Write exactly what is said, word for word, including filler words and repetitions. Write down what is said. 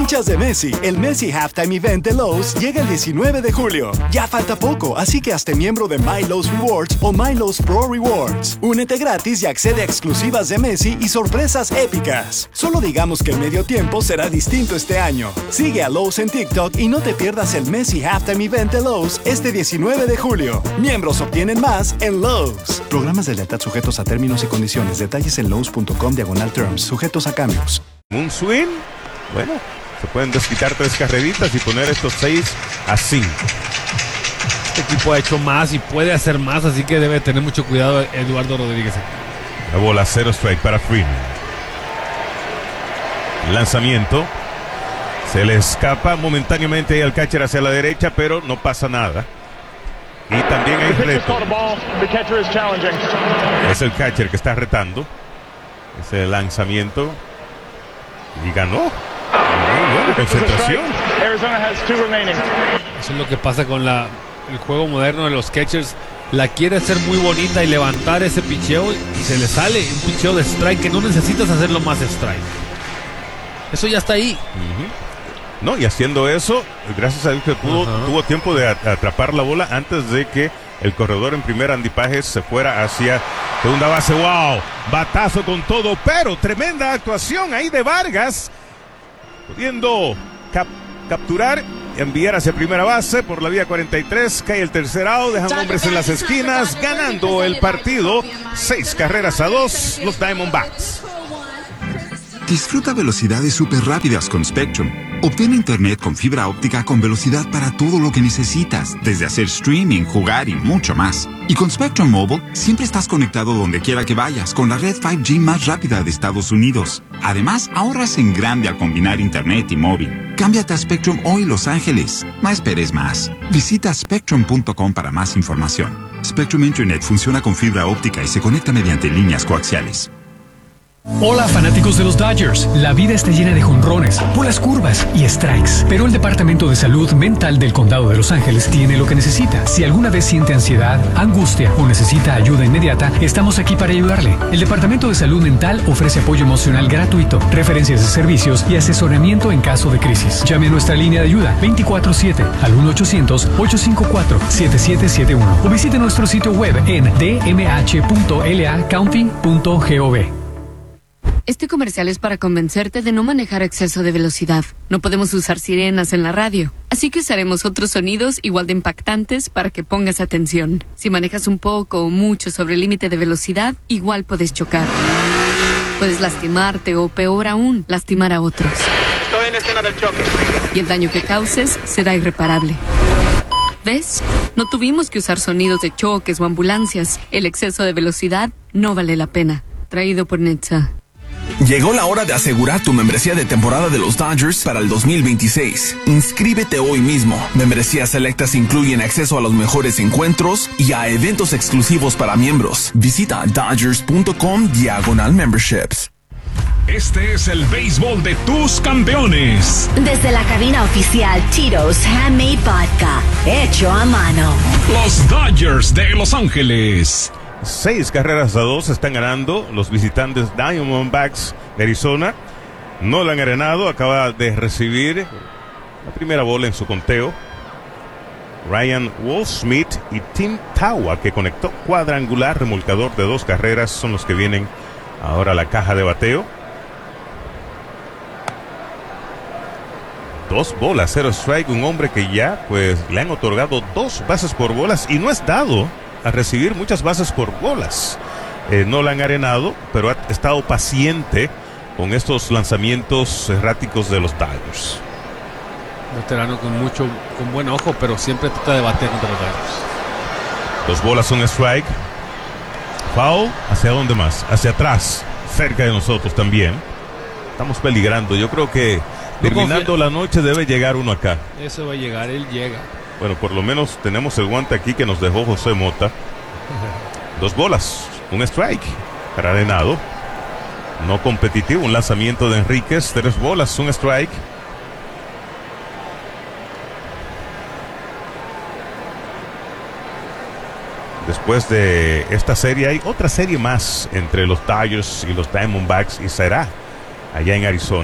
Hinchas de Messi, el Messi Halftime Event de Lowe's llega el diecinueve de julio. Ya falta poco, así que hazte miembro de My Lowe's Rewards o My Lowe's Pro Rewards. Únete gratis y accede a exclusivas de Messi y sorpresas épicas. Solo digamos que el medio tiempo será distinto este año. Sigue a Lowe's en TikTok y no te pierdas el Messi Halftime Event de Lowe's este diecinueve de julio. Miembros obtienen más en Lowe's. Programas de lealtad sujetos a términos y condiciones. Detalles en lowes punto com diagonal terms. Sujetos a cambios. Un swing. Bueno, se pueden desquitar tres carreritas y poner estos seis a cinco. Este equipo ha hecho más y puede hacer más, así que debe tener mucho cuidado Eduardo Rodríguez. La bola, cero strike para Freeman. Lanzamiento. Se le escapa momentáneamente ahí al catcher hacia la derecha, pero no pasa nada. Y también hay reto. Es el catcher que está retando. Ese lanzamiento. Y ganó. Muy buena concentración. Eso es lo que pasa con la, el juego moderno de los catchers. La quiere hacer muy bonita y levantar ese picheo y se le sale un picheo de strike que no necesitas hacerlo más strike. Eso ya está ahí. Uh-huh. No, y haciendo eso, gracias a Dios que pudo, uh-huh. tuvo tiempo de atrapar la bola antes de que el corredor en primera, Andy Pages, se fuera hacia segunda base. ¡Wow! Batazo con todo, pero tremenda actuación ahí de Vargas, pudiendo cap- capturar, enviar hacia primera base por la vía cuarenta y tres, cae el tercer out, dejan hombres en las esquinas, ganando el partido, seis carreras a dos, los Diamondbacks. Disfruta velocidades súper rápidas con Spectrum. Obtén internet con fibra óptica con velocidad para todo lo que necesitas, desde hacer streaming, jugar y mucho más. Y con Spectrum Mobile, siempre estás conectado donde quiera que vayas con la red cinco G más rápida de Estados Unidos. Además, ahorras en grande al combinar internet y móvil. Cámbiate a Spectrum hoy, Los Ángeles. No esperes más. Visita spectrum punto com para más información. Spectrum Internet funciona con fibra óptica y se conecta mediante líneas coaxiales. Hola fanáticos de los Dodgers, la vida está llena de jonrones, bolas curvas y strikes, pero el Departamento de Salud Mental del Condado de Los Ángeles tiene lo que necesita. Si alguna vez siente ansiedad, angustia o necesita ayuda inmediata, estamos aquí para ayudarle. El Departamento de Salud Mental ofrece apoyo emocional gratuito, referencias de servicios y asesoramiento en caso de crisis. Llame a nuestra línea de ayuda veinticuatro siete al uno ochocientos, ocho cinco cuatro, siete siete siete uno o visite nuestro sitio web en d m h punto l a county punto gov. Este comercial es para convencerte de no manejar a exceso de velocidad. No podemos usar sirenas en la radio, así que usaremos otros sonidos igual de impactantes para que pongas atención. Si manejas un poco o mucho sobre el límite de velocidad, igual puedes chocar. Puedes lastimarte o, peor aún, lastimar a otros. Estoy en escena del choque. Y el daño que causes será irreparable. ¿Ves? No tuvimos que usar sonidos de choques o ambulancias. El exceso de velocidad no vale la pena. Traído por Netza. Llegó la hora de asegurar tu membresía de temporada de los Dodgers para el dos mil veintiséis. Inscríbete hoy mismo. Membresías selectas incluyen acceso a los mejores encuentros y a eventos exclusivos para miembros. Visita dodgers punto com diagonal memberships. Este es el béisbol de tus campeones. Desde la cabina oficial Tito's Handmade Vodka, hecho a mano. Los Dodgers de Los Ángeles. Seis carreras a dos están ganando los visitantes Diamondbacks de Arizona. Nolan Arenado acaba de recibir la primera bola en su conteo. Ryan Wolfsmith y Tim Tawa, que conectó cuadrangular remolcador de dos carreras, son los que vienen ahora a la caja de bateo. Dos bolas, cero strike, un hombre que ya pues le han otorgado dos bases por bolas y no es dado a recibir muchas bases por bolas. Eh, no la han arenado, pero ha estado paciente con estos lanzamientos erráticos de los Dodgers. Veterano con mucho, con buen ojo, pero siempre trata de bater contra los Dodgers. Dos bolas, un strike. Foul, ¿hacia dónde más? Hacia atrás, cerca de nosotros también. Estamos peligrando. Yo creo que no terminando confía. La noche debe llegar uno acá. Eso va a llegar, él llega. Bueno, por lo menos tenemos el guante aquí que nos dejó José Mota. Dos bolas, un strike para Arenado. No competitivo, un lanzamiento de Enríquez. Tres bolas, un strike. Después de esta serie hay otra serie más entre los Dodgers y los Diamondbacks y será allá en Arizona.